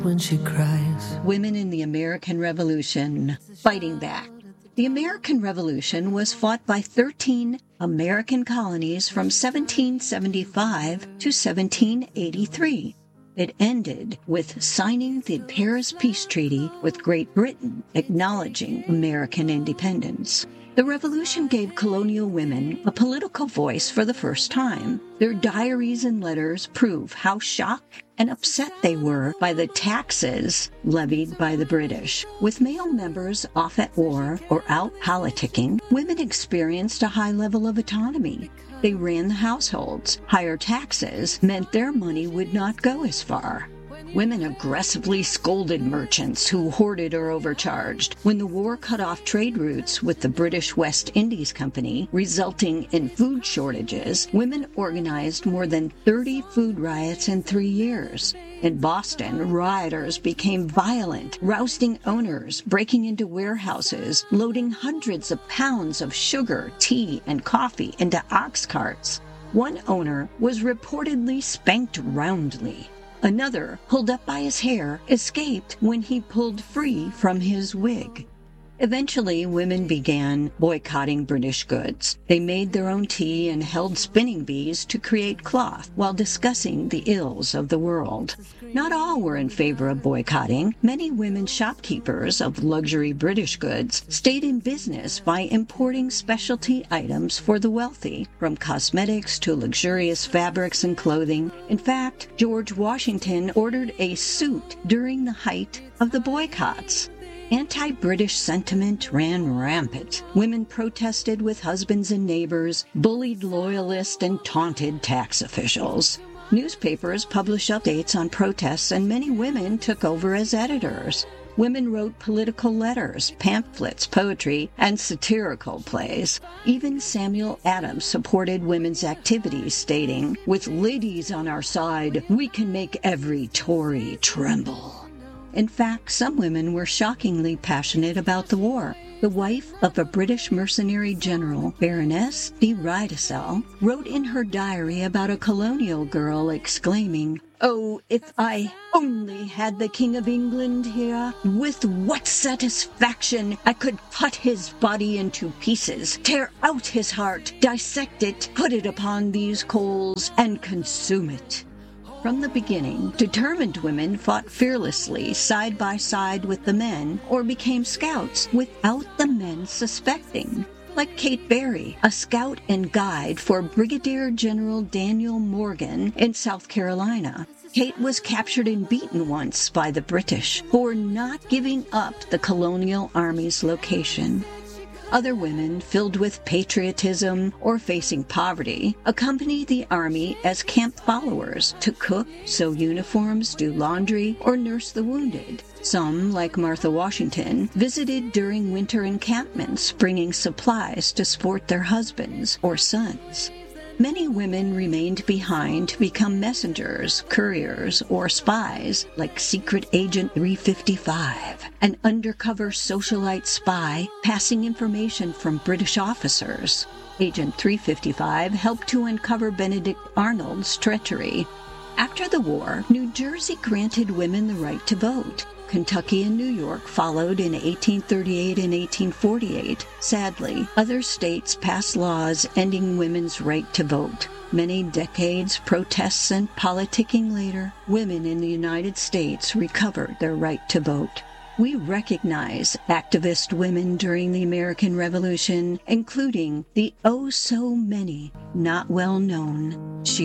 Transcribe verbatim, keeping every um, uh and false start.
when she cries. Women in the American Revolution, fighting back. The American Revolution was fought by thirteen American colonies from seventeen seventy-five to seventeen eighty-three. It ended with signing the Paris Peace Treaty with Great Britain, acknowledging American independence. The revolution gave colonial women a political voice for the first time. Their diaries and letters prove how shocked and upset they were by the taxes levied by the British. With male members off at war or out politicking, women experienced a high level of autonomy. They ran the households. Higher taxes meant their money would not go as far. Women aggressively scolded merchants who hoarded or overcharged. When the war cut off trade routes with the British West Indies Company, resulting in food shortages, women organized more than thirty food riots in three years. In Boston, rioters became violent, rousting owners, breaking into warehouses, loading hundreds of pounds of sugar, tea, and coffee into ox carts. One owner was reportedly spanked roundly. Another, pulled up by his hair, escaped when he pulled free from his wig. Eventually, women began boycotting British goods. They made their own tea and held spinning bees to create cloth while discussing the ills of the world. Not all were in favor of boycotting. Many women shopkeepers of luxury British goods stayed in business by importing specialty items for the wealthy, from cosmetics to luxurious fabrics and clothing. In fact, George Washington ordered a suit during the height of the boycotts. Anti-British sentiment ran rampant. Women protested with husbands and neighbors, bullied loyalists, and taunted tax officials. Newspapers published updates on protests, and many women took over as editors. Women wrote political letters, pamphlets, poetry, and satirical plays. Even Samuel Adams supported women's activities, stating, "With ladies on our side, we can make every Tory tremble." In fact, some women were shockingly passionate about the war. The wife of a British mercenary general, Baroness de Riedesel, wrote in her diary about a colonial girl exclaiming, "Oh, if I only had the King of England here, with what satisfaction I could cut his body into pieces, tear out his heart, dissect it, put it upon these coals, and consume it." From the beginning, determined women fought fearlessly side by side with the men or became scouts without the men suspecting. Like Kate Berry, a scout and guide for Brigadier General Daniel Morgan in South Carolina. Kate was captured and beaten once by the British for not giving up the colonial army's location. Other women, filled with patriotism or facing poverty, accompanied the army as camp followers to cook, sew uniforms, do laundry, or nurse the wounded. Some, like Martha Washington, visited during winter encampments, bringing supplies to support their husbands or sons. Many women remained behind to become messengers, couriers, or spies, like Secret Agent three fifty-five, an undercover socialite spy passing information from British officers. Agent three fifty-five helped to uncover Benedict Arnold's treachery. After the war, New Jersey granted women the right to vote. Kentucky and New York followed in eighteen thirty-eight and eighteen forty-eight. Sadly, other states passed laws ending women's right to vote. Many decades, protests, and politicking later, women in the United States recovered their right to vote. We recognize activist women during the American Revolution, including the oh so many not well known